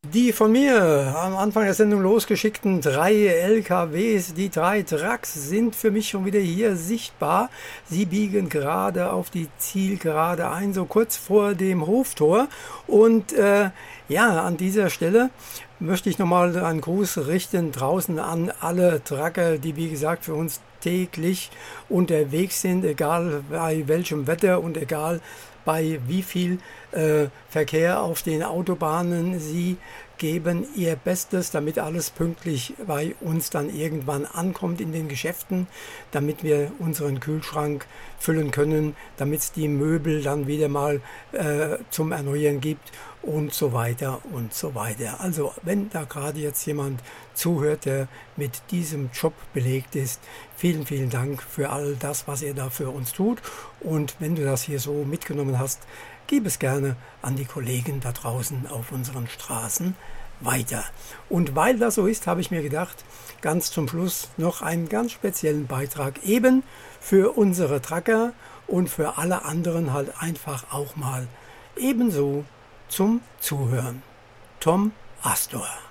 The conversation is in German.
Die von mir am Anfang der Sendung losgeschickten 3 LKWs, die 3 Trucks sind für mich schon wieder hier sichtbar. Sie biegen gerade auf die Zielgerade ein, so kurz vor dem Hoftor. Und ja, an dieser Stelle möchte ich nochmal einen Gruß richten draußen an alle Trucker, die wie gesagt für uns täglich unterwegs sind, egal bei welchem Wetter und egal bei wie viel Verkehr auf den Autobahnen. Sie geben ihr Bestes, damit alles pünktlich bei uns dann irgendwann ankommt in den Geschäften, damit wir unseren Kühlschrank füllen können, damit es die Möbel dann wieder mal zum Erneuern gibt und so weiter und so weiter. Also wenn da gerade jetzt jemand zuhört, der mit diesem Job belegt ist, vielen, vielen Dank für all das, was ihr da für uns tut. Und wenn du das hier so mitgenommen hast, gib es gerne an die Kollegen da draußen auf unseren Straßen weiter. Und weil das so ist, habe ich mir gedacht, ganz zum Schluss noch einen ganz speziellen Beitrag eben für unsere Trucker und für alle anderen halt einfach auch mal ebenso zum Zuhören. Tom Astor.